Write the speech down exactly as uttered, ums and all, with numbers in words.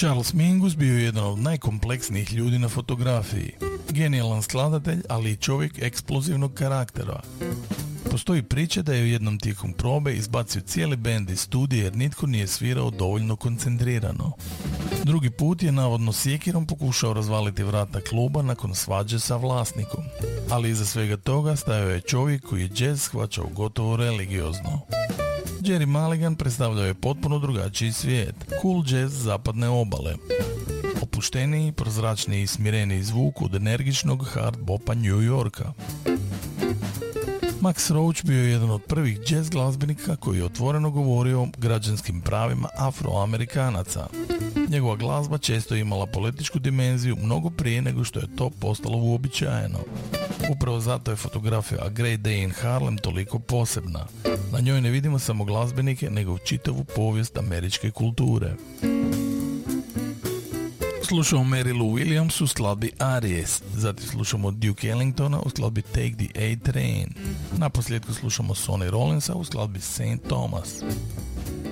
Charles Mingus bio je jedan od najkompleksnijih ljudi na fotografiji. Genijalan skladatelj, ali i čovjek eksplozivnog karaktera. Postoji priča da je u jednom tijekom probe izbacio cijeli bend iz studija jer nitko nije svirao dovoljno koncentrirano. Drugi put je navodno sjekirom pokušao razvaliti vrata kluba nakon svađe sa vlasnikom. Ali iza svega toga stajao je čovjek koji je jazz shvaćao gotovo religiozno. Jerry Mulligan predstavljao je potpuno drugačiji svijet, cool jazz zapadne obale. Opušteniji, prozračniji i smireniji zvuk od energičnog hard bopa New Yorka. Max Roach bio je jedan od prvih jazz glazbenika koji je otvoreno govorio o građanskim pravima afroamerikanaca. Njegova glazba često je imala političku dimenziju mnogo prije nego što je to postalo uobičajeno. Upravo zato je fotografija A Great Day in Harlem toliko posebna. Na njoj ne vidimo samo glazbenike, nego čitavu povijest američke kulture. Slušamo Mary Lou Williams u skladbi Aries, zatim slušamo Duke Ellingtona u skladbi Take the A Train. Naposljetku slušamo Sonny Rollinsa u skladbi Saint Thomas.